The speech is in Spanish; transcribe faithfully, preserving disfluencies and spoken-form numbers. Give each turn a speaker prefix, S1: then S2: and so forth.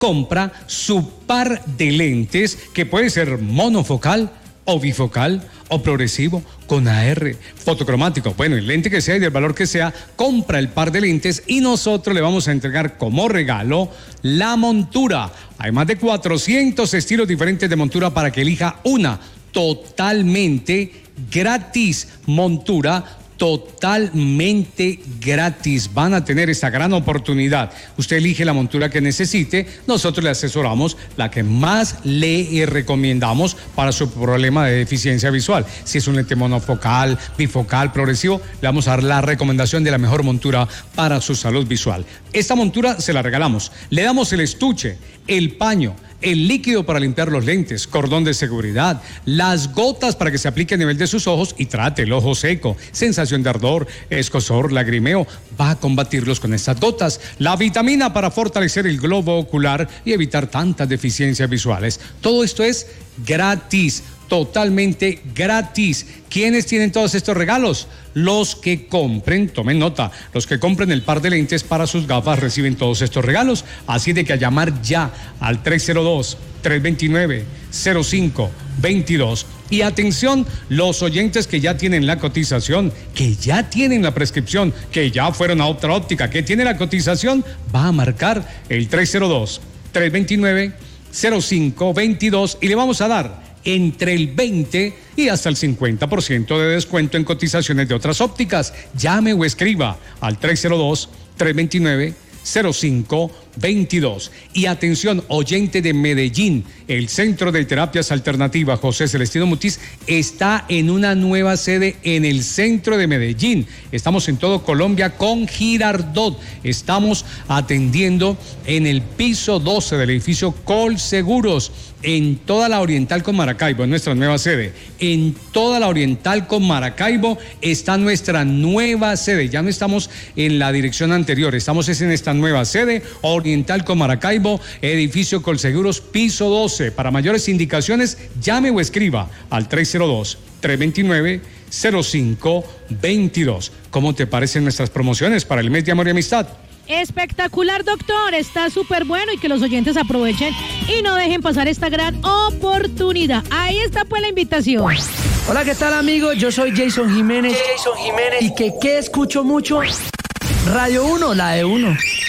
S1: compra su par de lentes, que puede ser monofocal o bifocal o progresivo, con A R, fotocromático, bueno, el lente que sea y del valor que sea, compra el par de lentes y nosotros le vamos a entregar como regalo la montura. Hay más de cuatrocientos estilos diferentes de montura para que elija una totalmente gratis. Montura totalmente gratis. Van a tener esa gran oportunidad. Usted elige la montura que necesite, nosotros le asesoramos la que más le recomendamos para su problema de deficiencia visual. Si es un lente monofocal, bifocal, progresivo, le vamos a dar la recomendación de la mejor montura para su salud visual. Esta montura se la regalamos. Le damos el estuche, el paño, el líquido para limpiar los lentes, cordón de seguridad, las gotas para que se aplique a nivel de sus ojos y trate el ojo seco, sensación de ardor, escozor, lagrimeo, va a combatirlos con estas gotas. La vitamina para fortalecer el globo ocular y evitar tantas deficiencias visuales. Todo esto es gratis, totalmente gratis. ¿Quiénes tienen todos estos regalos? Los que compren, tomen nota, los que compren el par de lentes para sus gafas reciben todos estos regalos. Así de que a llamar ya al tres cero dos, tres dos nueve, cero cinco dos dos. Y atención, los oyentes que ya tienen la cotización, que ya tienen la prescripción, que ya fueron a otra óptica, que tiene la cotización, va a marcar el tres cero dos, tres dos nueve, cero cinco dos dos y le vamos a dar entre el veinte y hasta el cincuenta por ciento de descuento en cotizaciones de otras ópticas. Llame o escriba al tres cero dos, tres dos nueve, cero cinco dos dos. Y atención, oyente de Medellín, el Centro de Terapias Alternativas José Celestino Mutis está en una nueva sede en el centro de Medellín. Estamos en todo Colombia con Girardot. Estamos atendiendo en el piso doce del edificio Colseguros, en toda la Oriental con Maracaibo, en nuestra nueva sede. En toda la Oriental con Maracaibo está nuestra nueva sede. Ya no estamos en la dirección anterior, estamos en esta nueva sede, Oriental con Maracaibo, edificio Colseguros, piso doce. Para mayores indicaciones, llame o escriba al tres cero dos, tres dos nueve, cero cinco dos dos. ¿Cómo te parecen nuestras promociones para el mes de amor y amistad?
S2: Espectacular, doctor, está súper bueno y que los oyentes aprovechen y no dejen pasar esta gran oportunidad. Ahí está pues la invitación.
S3: Hola, ¿qué tal, amigos? Yo soy Jason Jiménez. Jason Jiménez. ¿Y que qué escucho mucho? Radio uno, la de uno.